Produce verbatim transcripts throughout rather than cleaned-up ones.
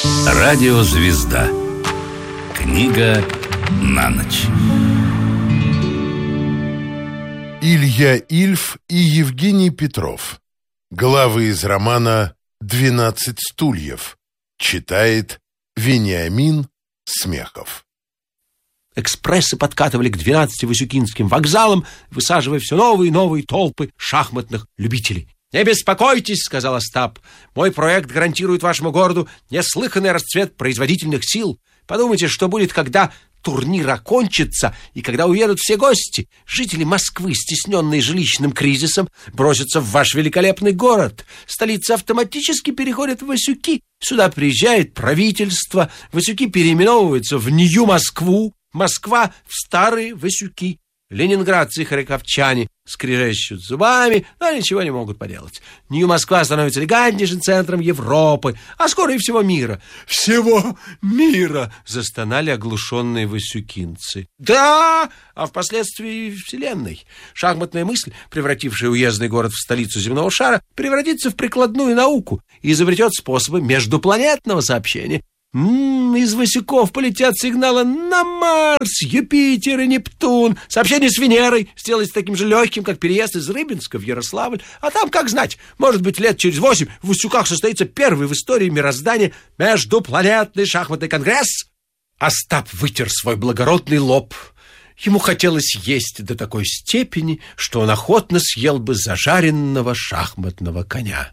Радиозвезда. Книга на ночь. Илья Ильф и Евгений Петров. Главы из романа «Двенадцать стульев». Читает Вениамин Смехов. Экспрессы подкатывали к двенадцати васюкинским вокзалам, высаживая все новые и новые толпы шахматных любителей. «Не беспокойтесь, — сказал Остап, — мой проект гарантирует вашему городу неслыханный расцвет производительных сил. Подумайте, что будет, когда турнир окончится и когда уедут все гости. Жители Москвы, стесненные жилищным кризисом, бросятся в ваш великолепный город. Столица автоматически переходит в Васюки. Сюда приезжает правительство. Васюки переименовываются в Нью-Москву. Москва в старые Васюки. Ленинградцы и харьковчане скрежещут зубами, но ничего не могут поделать. Нью-Москва становится элегантнейшим центром Европы, а скоро и всего мира. Всего мира! Застонали оглушенные васюкинцы. Да, а впоследствии вселенной. Шахматная мысль, превратившая уездный город в столицу земного шара, превратится в прикладную науку и изобретет способы междупланетного сообщения. М-м, из Васюков полетят сигналы на Марс, Юпитер и Нептун. Сообщение с Венерой сделается таким же легким, как переезд из Рыбинска в Ярославль. А там, как знать, может быть, лет через восемь в Васюках состоится первый в истории мироздания междупланетный шахматный конгресс. Остап вытер свой благородный лоб. Ему хотелось есть до такой степени, что он охотно съел бы зажаренного шахматного коня.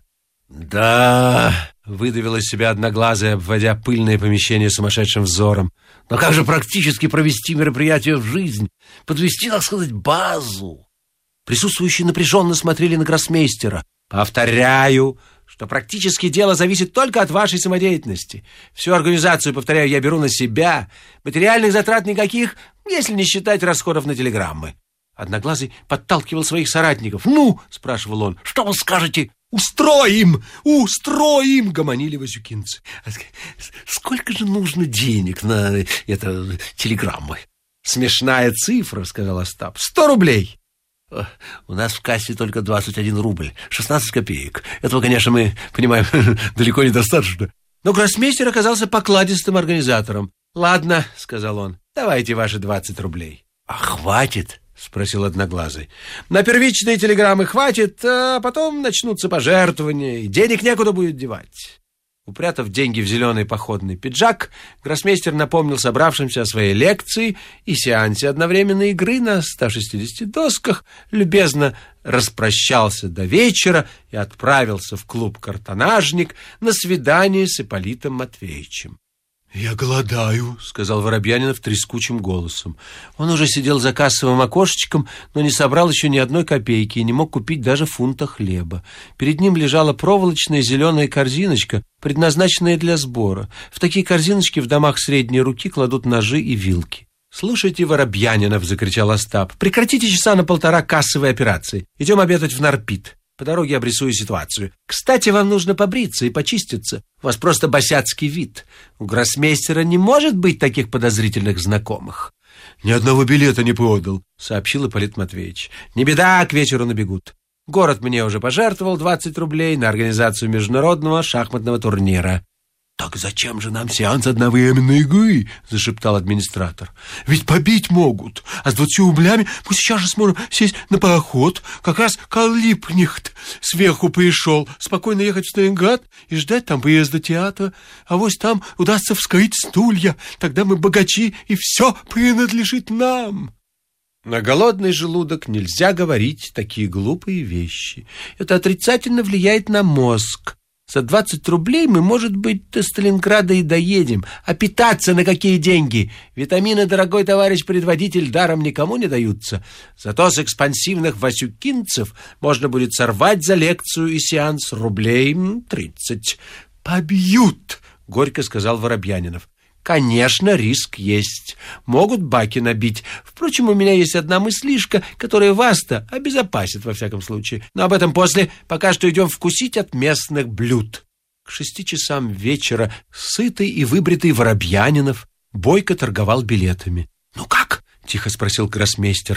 «Да», — выдавила из себя одноглазая, обводя пыльное помещение сумасшедшим взором. «Но как же практически провести мероприятие в жизнь? Подвести, так сказать, базу?» Присутствующие напряженно смотрели на гроссмейстера. «Повторяю, что практически дело зависит только от вашей самодеятельности. Всю организацию, повторяю, я беру на себя. Материальных затрат никаких, если не считать расходов на телеграммы». Одноглазый подталкивал своих соратников. «Ну, — спрашивал он, — что вы скажете?» «Устроим! Устроим!» — гомонили васюкинцы. «Сколько же нужно денег на это телеграммы?» «Смешная цифра, — сказал Остап. — Сто рублей!» «У нас в кассе только двадцать один рубль, шестнадцать копеек. Этого, конечно, мы понимаем, далеко недостаточно». Но гроссмейстер оказался покладистым организатором. «Ладно, — сказал он, — давайте ваши двадцать рублей». «А хватит?» — спросил Одноглазый. «На первичные телеграммы хватит, а потом начнутся пожертвования, и денег некуда будет девать». Упрятав деньги в зеленый походный пиджак, гроссмейстер напомнил собравшимся о своей лекции и сеансе одновременной игры на ста шестидесяти досках, любезно распрощался до вечера и отправился в клуб «Картонажник» на свидание с Ипполитом Матвеевичем. «Я голодаю», — сказал Воробьянинов трескучим голосом. Он уже сидел за кассовым окошечком, но не собрал еще ни одной копейки и не мог купить даже фунта хлеба. Перед ним лежала проволочная зеленая корзиночка, предназначенная для сбора. В такие корзиночки в домах средней руки кладут ножи и вилки. «Слушайте, Воробьянинов», — закричал Остап, — «прекратите часа на полтора кассовой операции. Идем обедать в Нарпит. По дороге обрисую ситуацию. Кстати, вам нужно побриться и почиститься. У вас просто босяцкий вид. У гроссмейстера не может быть таких подозрительных знакомых». «Ни одного билета не подал», — сообщил Ипполит Матвеевич. «Не беда, к вечеру набегут. Город мне уже пожертвовал двадцать рублей на организацию международного шахматного турнира». «Так зачем же нам сеанс одновременной игры?» — зашептал администратор. «Ведь побить могут, а с двадцатью рублями мы сейчас же сможем сесть на пароход. Как раз Карл Липкнехт сверху пришел. Спокойно ехать в Сталинград и ждать там приезда театра. А вось там удастся вскрыть стулья. Тогда мы богачи, и все принадлежит нам». На голодный желудок нельзя говорить такие глупые вещи. Это отрицательно влияет на мозг. За двадцать рублей мы, может быть, до Сталинграда и доедем. А питаться на какие деньги? Витамины, дорогой товарищ предводитель, даром никому не даются. Зато с экспансивных васюкинцев можно будет сорвать за лекцию и сеанс рублей тридцать. «Побьют!» — горько сказал Воробьянинов. «Конечно, риск есть. Могут баки набить. Впрочем, у меня есть одна мыслишка, которая вас-то обезопасит во всяком случае. Но об этом после. Пока что идем вкусить от местных блюд». К шести часам вечера сытый и выбритый Воробьянинов бойко торговал билетами. «Ну как?» — тихо спросил гроссмейстер.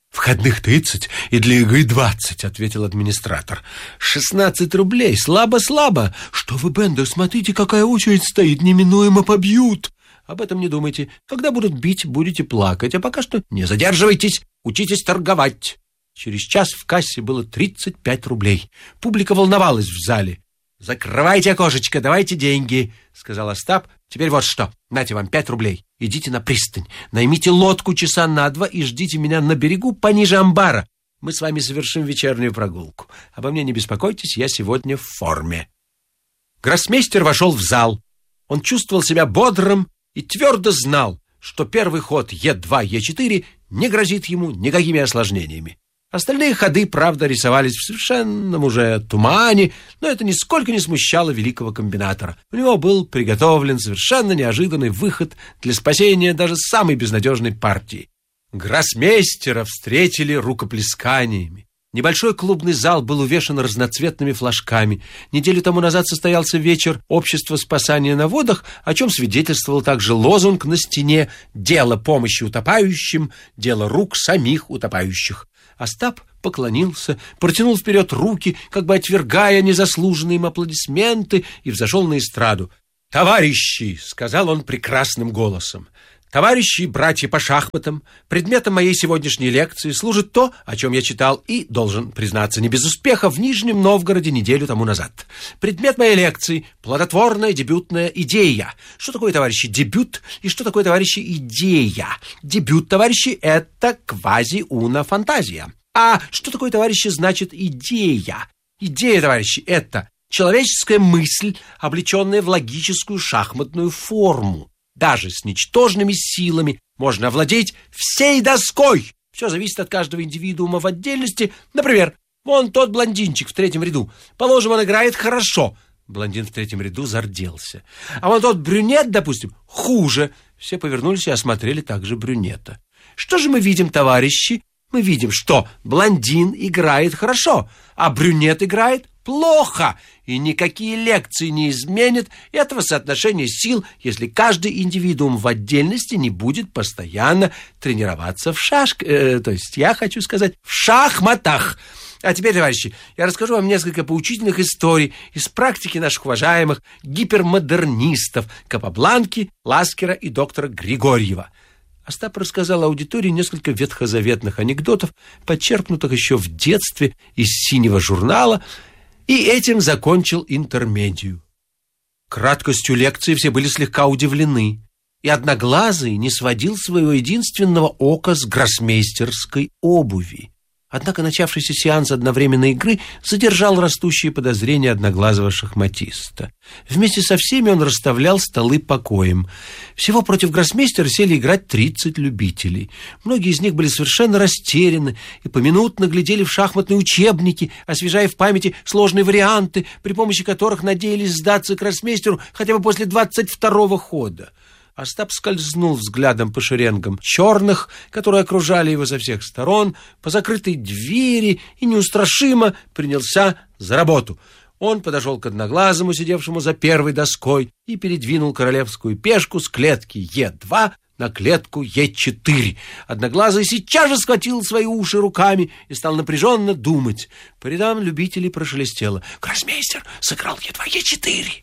«Входных тридцать и для игры двадцать», — ответил администратор. «Шестнадцать рублей. Слабо-слабо. Что вы, Бендер, смотрите, какая очередь стоит. Неминуемо побьют». «Об этом не думайте. Когда будут бить, будете плакать. А пока что не задерживайтесь. Учитесь торговать». Через час в кассе было тридцать пять рублей. Публика волновалась в зале. «Закрывайте окошечко, давайте деньги», — сказал Остап. «Теперь вот что. Нате вам пять рублей. Идите на пристань, наймите лодку часа на два и ждите меня на берегу пониже амбара. Мы с вами совершим вечернюю прогулку. Обо мне не беспокойтесь, я сегодня в форме». Гроссмейстер вошел в зал. Он чувствовал себя бодрым и твердо знал, что первый ход Е два Е четыре не грозит ему никакими осложнениями. Остальные ходы, правда, рисовались в совершенном уже тумане, но это нисколько не смущало великого комбинатора. У него был приготовлен совершенно неожиданный выход для спасения даже самой безнадежной партии. Гроссмейстера встретили рукоплесканиями. Небольшой клубный зал был увешан разноцветными флажками. Неделю тому назад состоялся вечер общества спасания на водах, о чем свидетельствовал также лозунг на стене «Дело помощи утопающим, дело рук самих утопающих». Остап поклонился, протянул вперед руки, как бы отвергая незаслуженные им аплодисменты, и взошел на эстраду. «Товарищи!» — сказал он прекрасным голосом. «Товарищи и братья по шахматам, предметом моей сегодняшней лекции служит то, о чем я читал и, должен признаться, не без успеха, в Нижнем Новгороде неделю тому назад. Предмет моей лекции — плодотворная дебютная идея. Что такое, товарищи, дебют и что такое, товарищи, идея? Дебют, товарищи, — это квази-уна-фантазия. А что такое, товарищи, значит идея? Идея, товарищи, — это человеческая мысль, облеченная в логическую шахматную форму. Даже с ничтожными силами можно овладеть всей доской. Все зависит от каждого индивидуума в отдельности. Например, вон тот блондинчик в третьем ряду. Положим, он играет хорошо. Блондин в третьем ряду зарделся. А вон тот брюнет, допустим, хуже. Все повернулись и осмотрели также брюнета. Что же мы видим, товарищи? Мы видим, что блондин играет хорошо, а брюнет играет плохо. И никакие лекции не изменят этого соотношения сил, если каждый индивидуум в отдельности не будет постоянно тренироваться в шашках, э, то есть я хочу сказать в шахматах. А теперь, товарищи, я расскажу вам несколько поучительных историй из практики наших уважаемых гипермодернистов Капабланки, Ласкера и доктора Григорьева. Остап рассказал аудитории несколько ветхозаветных анекдотов, подчеркнутых еще в детстве из синего журнала, и этим закончил интермедию. Краткостью лекции все были слегка удивлены, и Одноглазый не сводил своего единственного ока с гроссмейстерской обуви. Однако начавшийся сеанс одновременной игры задержал растущие подозрения одноглазого шахматиста. Вместе со всеми он расставлял столы покоем. Всего против гроссмейстера сели играть тридцать любителей. Многие из них были совершенно растеряны и поминутно глядели в шахматные учебники, освежая в памяти сложные варианты, при помощи которых надеялись сдаться гроссмейстеру хотя бы после двадцать второго хода. Остап скользнул взглядом по шеренгам черных, которые окружали его со всех сторон, по закрытой двери и неустрашимо принялся за работу. Он подошел к Одноглазому, сидевшему за первой доской, и передвинул королевскую пешку с клетки Е два на клетку Е четыре. Одноглазый сейчас же схватил свои уши руками и стал напряженно думать. По рядам любителей прошелестело: «Гроссмейстер сыграл Е два Е четыре».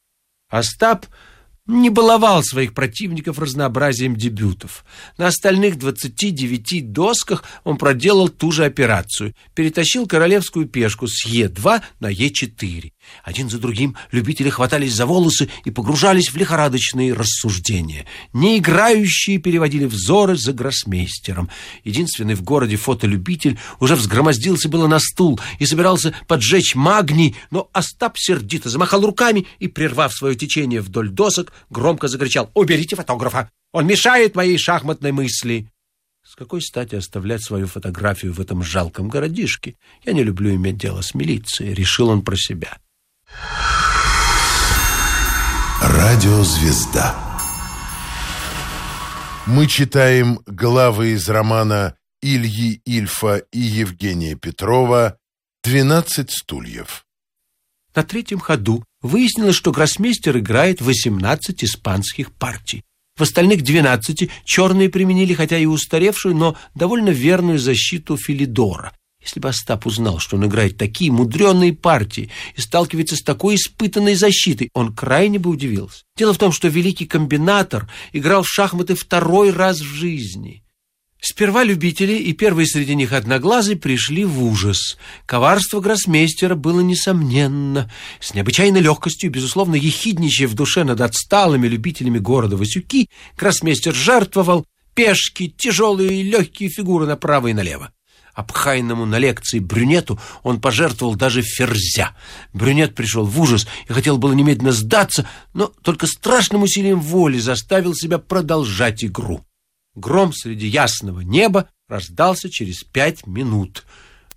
Остап не баловал своих противников разнообразием дебютов. На остальных двадцати девяти досках он проделал ту же операцию. Перетащил королевскую пешку с Е два на Е четыре. Один за другим любители хватались за волосы и погружались в лихорадочные рассуждения. Неиграющие переводили взоры за гроссмейстером. Единственный в городе фотолюбитель уже взгромоздился было на стул и собирался поджечь магний, но Остап сердито замахал руками и, прервав свое течение вдоль досок, громко закричал: «Уберите фотографа! Он мешает моей шахматной мысли!» С какой стати оставлять свою фотографию в этом жалком городишке? Я не люблю иметь дело с милицией, решил он про себя. Радиозвезда. Мы читаем главы из романа Ильи Ильфа и Евгения Петрова «Двенадцать стульев». На третьем ходу выяснилось, что гроссмейстер играет восемнадцать испанских партий. В остальных двенадцати черные применили, хотя и устаревшую, но довольно верную защиту Филидора. Если бы Остап узнал, что он играет такие мудреные партии и сталкивается с такой испытанной защитой, он крайне бы удивился. Дело в том, что великий комбинатор играл в шахматы второй раз в жизни. Сперва любители, и первые среди них Одноглазый, пришли в ужас. Коварство гроссмейстера было несомненно. С необычайной легкостью, безусловно, ехидничая в душе над отсталыми любителями города Васюки, гроссмейстер жертвовал пешки, тяжелые и легкие фигуры направо и налево. Обхайному на лекции брюнету он пожертвовал даже ферзя. Брюнет пришел в ужас и хотел было немедленно сдаться, но только страшным усилием воли заставил себя продолжать игру. Гром среди ясного неба раздался через пять минут.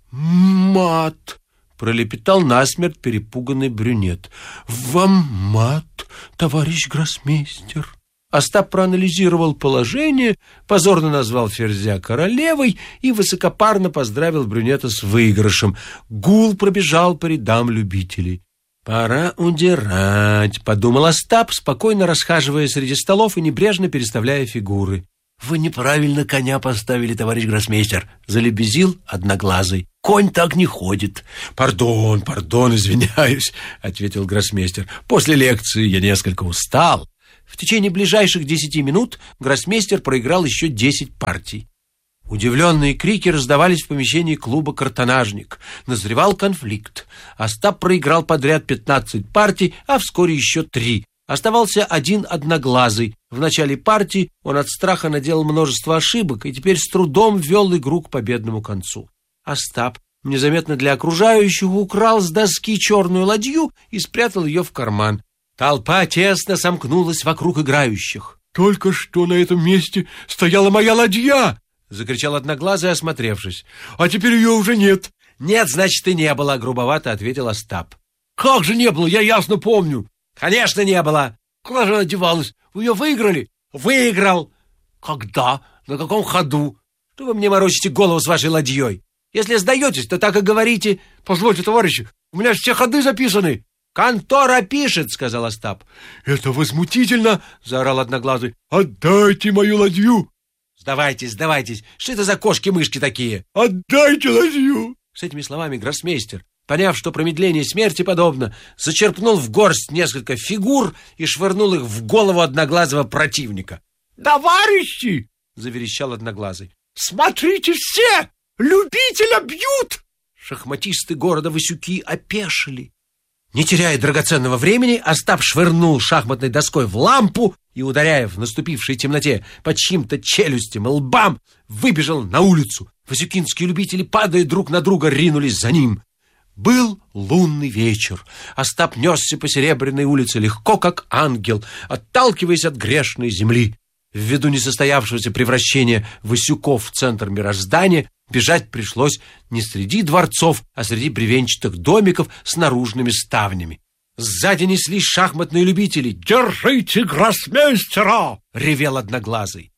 «Мат!» — пролепетал насмерть перепуганный брюнет. «Вам мат, товарищ гроссмейстер!» Остап проанализировал положение, позорно назвал ферзя королевой и высокопарно поздравил брюнета с выигрышем. Гул пробежал по рядам любителей. «Пора удирать», — подумал Остап, спокойно расхаживая среди столов и небрежно переставляя фигуры. «Вы неправильно коня поставили, товарищ гроссмейстер», — залебезил Одноглазый. «Конь так не ходит». «Пардон, пардон, извиняюсь», — ответил гроссмейстер. «После лекции я несколько устал». В течение ближайших десяти минут гроссмейстер проиграл еще десять партий. Удивленные крики раздавались в помещении клуба «Картонажник». Назревал конфликт. Остап проиграл подряд пятнадцать партий, а вскоре еще три. Оставался один Одноглазый. В начале партии он от страха наделал множество ошибок и теперь с трудом вел игру к победному концу. Остап незаметно для окружающих украл с доски черную ладью и спрятал ее в карман. Толпа тесно сомкнулась вокруг играющих. «Только что на этом месте стояла моя ладья!» — закричал Одноглазый, осмотревшись. «А теперь ее уже нет». «Нет, значит, и не было», — грубовато ответил Остап. «Как же не было? Я ясно помню». «Конечно, не было». «Куда же она девалась? Вы ее выиграли?» «Выиграл». «Когда? На каком ходу?» «Что вы мне морочите голову с вашей ладьей? Если сдаетесь, то так и говорите». «Позвольте, товарищи, у меня все ходы записаны». «Контора пишет», — сказал Остап. «Это возмутительно», — заорал Одноглазый. «Отдайте мою ладью». «Сдавайтесь, сдавайтесь. Что это за кошки-мышки такие?» «Отдайте ладью». С этими словами гроссмейстер, поняв, что промедление смерти подобно, зачерпнул в горсть несколько фигур и швырнул их в голову Одноглазого противника. «Товарищи!» — заверещал Одноглазый. «Смотрите все! Любителя бьют!» Шахматисты города Васюки опешили. Не теряя драгоценного времени, Остап швырнул шахматной доской в лампу и, ударяя в наступившей темноте по чьим-то челюстям и лбам, выбежал на улицу. Васюкинские любители, падая друг на друга, ринулись за ним. Был лунный вечер. Остап несся по Серебряной улице легко, как ангел, отталкиваясь от грешной земли. Ввиду несостоявшегося превращения Васюков в центр мироздания, бежать пришлось не среди дворцов, а среди бревенчатых домиков с наружными ставнями. Сзади неслись шахматные любители. «Держите гроссмейстера!» — ревел Одноглазый.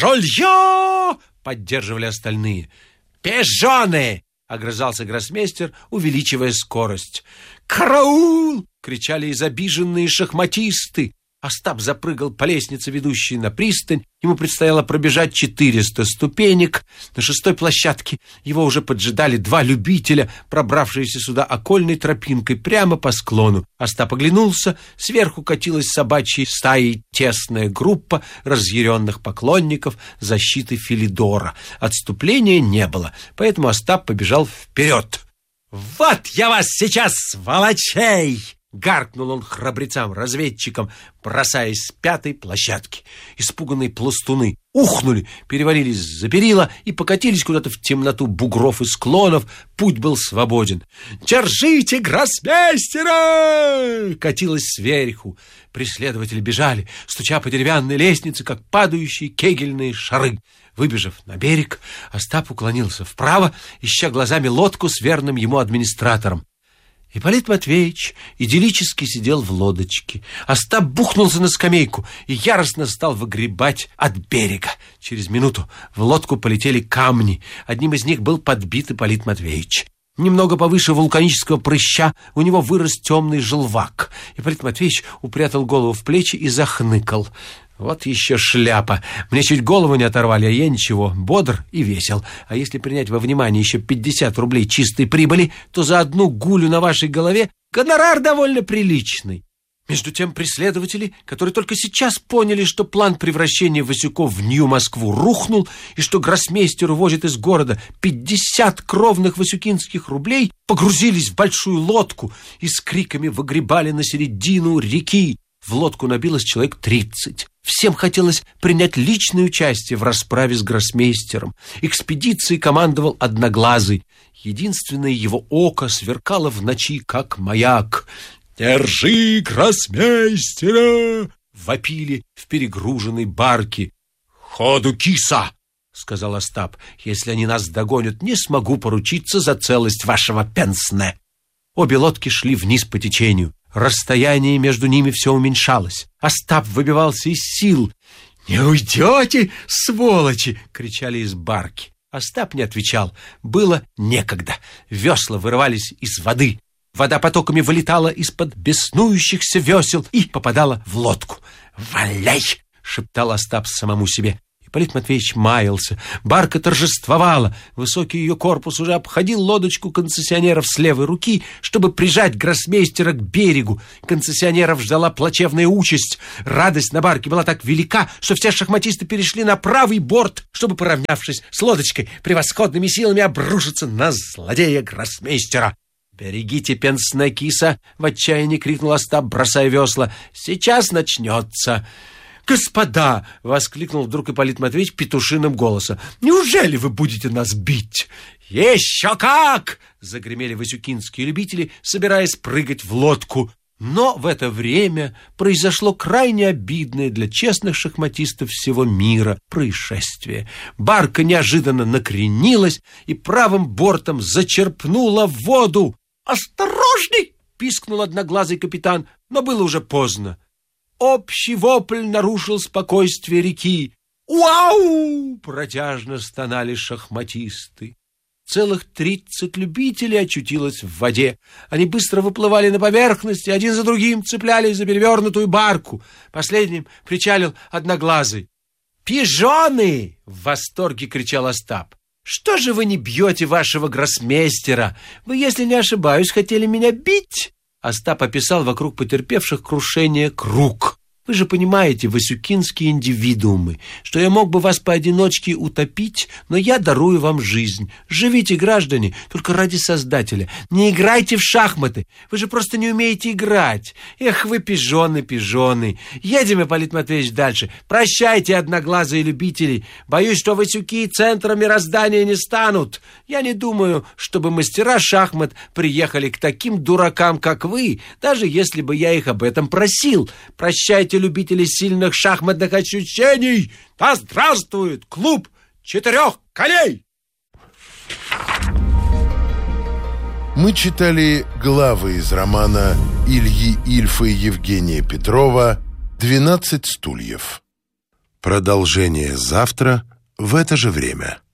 «Жолье!» — поддерживали остальные. «Пижоны!» — огрызался гроссмейстер, увеличивая скорость. «Караул!» — кричали изобиженные шахматисты. Остап запрыгал по лестнице, ведущей на пристань. Ему предстояло пробежать четыреста ступенек. На шестой площадке его уже поджидали два любителя, пробравшиеся сюда окольной тропинкой прямо по склону. Остап оглянулся. Сверху катилась собачьей стаей тесная группа разъяренных поклонников защиты Филидора. Отступления не было, поэтому Остап побежал вперед. «Вот я вас сейчас, сволочей!» Гаркнул он храбрецам-разведчикам, бросаясь с пятой площадки. Испуганные пластуны ухнули, перевалились за перила и покатились куда-то в темноту бугров и склонов. Путь был свободен. «Держите гроссмейстера!» Катилось сверху. Преследователи бежали, стуча по деревянной лестнице, как падающие кегельные шары. Выбежав на берег, Остап уклонился вправо, ища глазами лодку с верным ему администратором. Ипполит Матвеевич идиллически сидел в лодочке. Остап бухнулся на скамейку и яростно стал выгребать от берега. Через минуту в лодку полетели камни. Одним из них был подбит Ипполит Матвеевич. Немного повыше вулканического прыща у него вырос темный желвак. Ипполит Матвеевич упрятал голову в плечи и захныкал. Вот еще шляпа. Мне чуть голову не оторвали, а я ничего, бодр и весел. А если принять во внимание еще пятьдесят рублей чистой прибыли, то за одну гулю на вашей голове гонорар довольно приличный. Между тем преследователи, которые только сейчас поняли, что план превращения Васюков в Нью-Москву рухнул и что гроссмейстер увозит из города пятьдесят кровных васюкинских рублей, погрузились в большую лодку и с криками выгребали на середину реки. В лодку набилось человек тридцать. Всем хотелось принять личное участие в расправе с гроссмейстером. Экспедицией командовал Одноглазый. Единственное его око сверкало в ночи, как маяк. «Держи гроссмейстера!» — вопили в перегруженной барке. «Ходу, киса!» — сказал Остап. «Если они нас догонят, не смогу поручиться за целость вашего пенсне». Обе лодки шли вниз по течению. Расстояние между ними все уменьшалось. Остап выбивался из сил. «Не уйдете, сволочи!» — кричали из барки. Остап не отвечал. Было некогда. Весла вырывались из воды. Вода потоками вылетала из-под беснующихся весел и попадала в лодку. «Валяй!» — шептал Остап самому себе. Ипполит Матвеевич маялся. Барка торжествовала. Высокий ее корпус уже обходил лодочку концессионеров с левой руки, чтобы прижать гроссмейстера к берегу. Концессионеров ждала плачевная участь. Радость на барке была так велика, что все шахматисты перешли на правый борт, чтобы, поравнявшись с лодочкой, превосходными силами обрушиться на злодея гроссмейстера. «Берегите пенсне, киса!» — в отчаянии крикнул Остап, бросая весла. «Сейчас начнется!» «Господа!» — воскликнул вдруг Ипполит Матвеевич петушиным голосом. «Неужели вы будете нас бить?» «Еще как!» — загремели васюкинские любители, собираясь прыгать в лодку. Но в это время произошло крайне обидное для честных шахматистов всего мира происшествие. Барка неожиданно накренилась и правым бортом зачерпнула воду. «Осторожней!» — пискнул одноглазый капитан, но было уже поздно. Общий вопль нарушил спокойствие реки. «Уау!» — протяжно стонали шахматисты. Целых тридцать любителей очутилось в воде. Они быстро выплывали на поверхность и один за другим цеплялись за перевернутую барку. Последним причалил Одноглазый. «Пижоны!» — в восторге кричал Остап. «Что же вы не бьете вашего гроссмейстера? Вы, если не ошибаюсь, хотели меня бить?» Остап описал вокруг потерпевших крушение круг. «Вы же понимаете, васюкинские индивидуумы, что я мог бы вас поодиночке утопить, но я дарую вам жизнь. Живите, граждане, только ради Создателя. Не играйте в шахматы. Вы же просто не умеете играть. Эх вы, пижоны, пижоны. Едем, Ипполит Матвеевич, дальше. Прощайте, одноглазые любители. Боюсь, что васюки центром мироздания не станут. Я не думаю, чтобы мастера шахмат приехали к таким дуракам, как вы, даже если бы я их об этом просил. Прощайте, любители сильных шахматных ощущений! Да здравствует клуб четырех коней! Мы читали главы из романа Ильи Ильфа и Евгения Петрова «Двенадцать стульев». Продолжение завтра в это же время.